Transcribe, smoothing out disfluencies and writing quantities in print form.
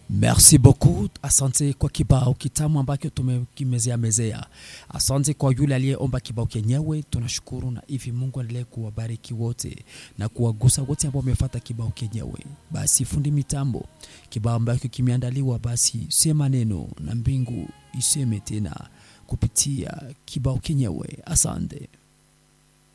Merci beaucoup. Asante kwa kibao kitamu ambacho tumekimezea. Asante kwa yule aliyeomba kibao kenyewe. Tunashukuru na hivi Mungu endelee kuwabariki wote na kuwagusa wote ambao wamefuata kibao kenyewe. Basi fundi mitambo, kibao ambacho kimeandaliwa basi sema neno na mbingu iseme tena kupitia kibao kenyewe. Asante.